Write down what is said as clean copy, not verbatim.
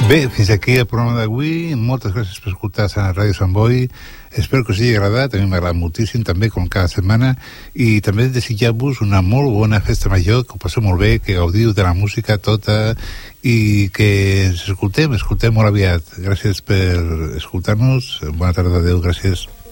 Bé, fins aquí el programa d'avui. Moltes gràcies per escoltar a Ràdio Sant Boi. Espero que us hagi agradat. A mi m'ha agradat moltíssim, també, com cada setmana. I també desitjar-vos una molt bona festa major, que ho passeu molt bé, que gaudiu de la música tota i que ens escoltem molt aviat. Gràcies per escoltar-nos. Bona tarda, adeu, gràcies.